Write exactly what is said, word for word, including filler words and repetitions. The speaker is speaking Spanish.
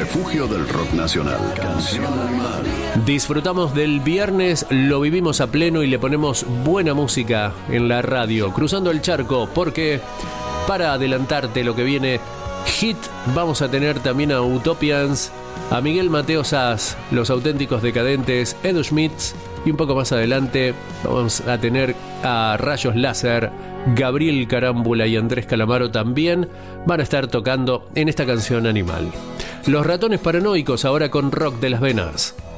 refugio del rock nacional. Canción Animal. Disfrutamos del viernes, lo vivimos a pleno y le ponemos buena música en la radio, cruzando el charco, porque para adelantarte lo que viene, hit, vamos a tener también a Utopians, a Miguel Mateo Sass, Los Auténticos Decadentes, Edu Schmitz, y un poco más adelante vamos a tener a Rayos Láser, Gabriel Carámbula y Andrés Calamaro también van a estar tocando en esta canción Animal. Los Ratones Paranoicos ahora con Rock de las Venas.